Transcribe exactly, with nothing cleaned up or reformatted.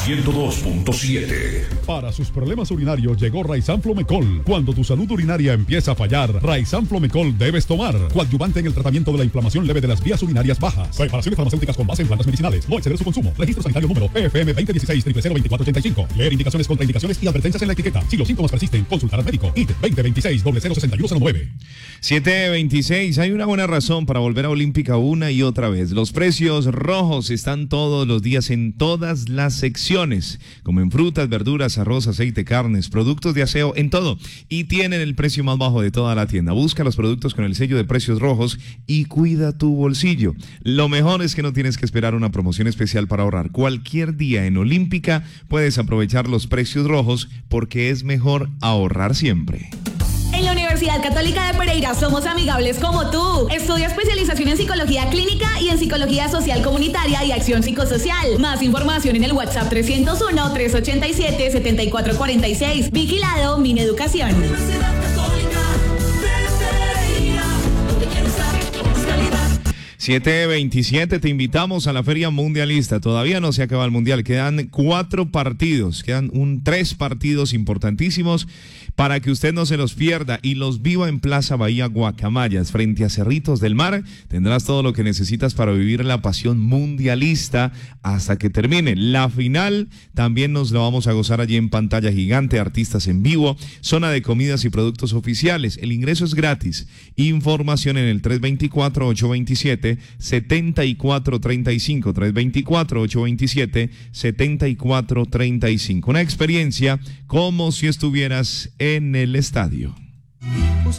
ciento dos punto siete. Para sus problemas urinarios llegó Raizan Flomecol. Cuando tu salud urinaria empieza a fallar, Raizan Flomecol debes tomar. Coadyuvante en el tratamiento de la inflamación leve de las vías urinarias bajas. Preparaciones farmacéuticas con base en plantas medicinales. No exceder su consumo. Registro sanitario número P F M veinte dieciséis cero cero veinticuatro ochenta y cinco. Leer indicaciones, contraindicaciones y advertencias en la etiqueta. Si los síntomas persisten, consultar al médico. I D veinte veintiséis cero cero sesenta y uno cero nueve. siete veintiséis. Hay una buena razón para volver a Olímpica una y otra vez. Los precios rojos están todos los días en todas las secciones, como en frutas, verduras, arroz, aceite, carnes, productos de aseo, en todo. Y tienen el precio más bajo de toda la tienda. Busca los productos con el sello de precios rojos y cuida tu bolsillo. Lo mejor es que no tienes que esperar una promoción especial para ahorrar. Cualquier día en Olímpica puedes aprovechar los precios rojos porque es mejor ahorrar siempre. En la Universidad Católica de Pereira somos amigables como tú. Estudia especialización en psicología clínica y en psicología social comunitaria y acción psicosocial. Más información en el WhatsApp trescientos uno, trescientos ochenta y siete, setenta y cuatro cuarenta y seis. Vigilado Mineducación. siete veintisiete, te invitamos a la Feria Mundialista. Todavía no se acaba el Mundial, quedan cuatro partidos, quedan un, tres partidos importantísimos para que usted no se los pierda y los viva en Plaza Bahía Guacamayas, frente a Cerritos del Mar. Tendrás todo lo que necesitas para vivir la pasión mundialista hasta que termine. La final también nos la vamos a gozar allí en pantalla gigante, artistas en vivo, zona de comidas y productos oficiales. El ingreso es gratis. Información en el tres veinticuatro, ocho veintisiete, setenta y cuatro treinta y cinco, tres veinticuatro, ocho veintisiete, setenta y cuatro treinta y cinco. Una experiencia como si estuvieras en el estadio.